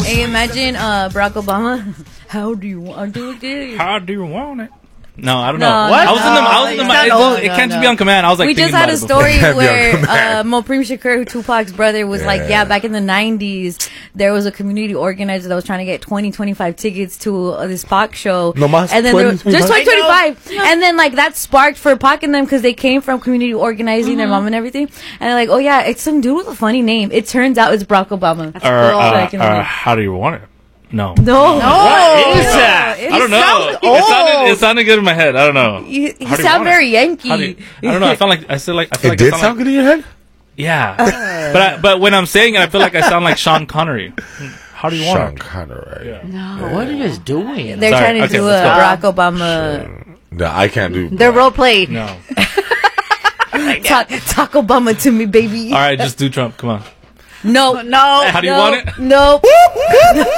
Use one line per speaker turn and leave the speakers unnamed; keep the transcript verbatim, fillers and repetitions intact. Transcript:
Hey, imagine uh, Barack Obama. How do you want to do this?
How do you want it? No, I don't
No,
know.
what?
I was in the. I was in the.
No,
it,
no,
it
no,
can't
no.
just be on command. I was like,
we just
thinking
had a
about it
story
before.
where uh, Mopreme Shakur, Tupac's brother, was yeah. like, yeah, back in the nineties, there was a community organizer that was trying to get twenty, twenty-five tickets to uh, this Pac show.
No más.
And then there, just twenty, twenty-five. And then, like, that sparked for Pac and them because they came from community organizing, mm-hmm. their mom and everything. And they're like, oh, yeah, it's some dude with a funny name. It turns out it's Barack Obama.
Or, uh, uh, how do you want it? No.
No. No.
What is that? I don't know. It sounded, it sounded good in my head. I don't know.
You, you sound very Yankee.
You, I don't know. I felt like I feel like I feel
it
like
did
I sound,
sound
like,
good in your head.
Yeah, uh, but I, but when I'm saying it, I feel like I sound like Sean Connery. How do you want
Sean
it?
Connery.
Yeah.
No. Yeah. What are you guys doing?
They're Sorry. trying to okay, do a Barack Obama.
Sure. No, I can't do.
Their role play.
No.
talk, talk Obama to me, baby.
All right, just do Trump. Come on.
No, no.
How do you
no,
want it?
No.